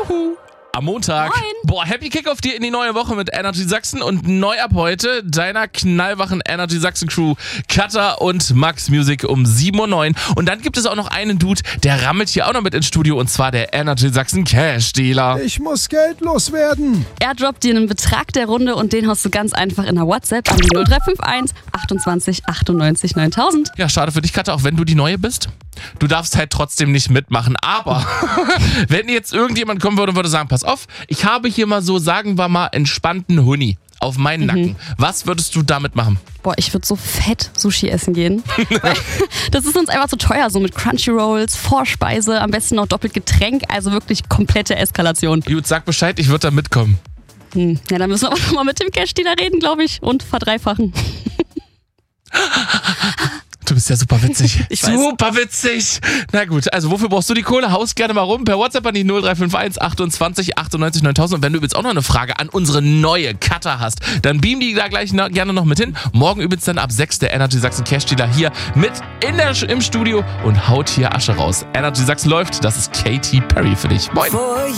Juhu. Am Montag. Moin. Boah, Happy Kickoff dir in die neue Woche mit Energy Sachsen und neu ab heute deiner knallwachen Energy Sachsen Crew Katha und Max Music um 7 und 9. Und dann gibt es auch noch einen Dude, der rammelt hier auch noch mit ins Studio und zwar der Energy Sachsen Cash Dealer. Ich muss Geld loswerden. Er droppt dir einen Betrag der Runde und den haust du ganz einfach in der WhatsApp an die 0351 28 98 9000. Ja, schade für dich, Katha, auch wenn du die Neue bist. Du darfst halt trotzdem nicht mitmachen. Aber wenn jetzt irgendjemand kommen würde und würde sagen, pass auf, ich habe hier mal so, sagen wir mal, entspannten Huni auf meinen Nacken. Was würdest du damit machen? Boah, ich würde so fett Sushi essen gehen. Weil das ist uns einfach zu teuer, so mit Crunchyrolls, Vorspeise, am besten noch doppelt Getränk, also wirklich komplette Eskalation. Gut, sag Bescheid, ich würde da mitkommen. Ja, dann müssen wir aber noch mal mit dem Cash-Dealer reden, glaube ich, und verdreifachen. Du bist ja super witzig. Ich weiß. Super witzig. Na gut, also wofür brauchst du die Kohle? Haust gerne mal rum per WhatsApp an die 0351 28 98 9000. Und wenn du übrigens auch noch eine Frage an unsere neue Katha hast, dann beam die da gleich gerne noch mit hin. Morgen übrigens dann ab 6 der Energy Sachsen Cash Dealer hier mit im Studio und haut hier Asche raus. Energy Sachsen läuft, das ist Katy Perry für dich. Moin.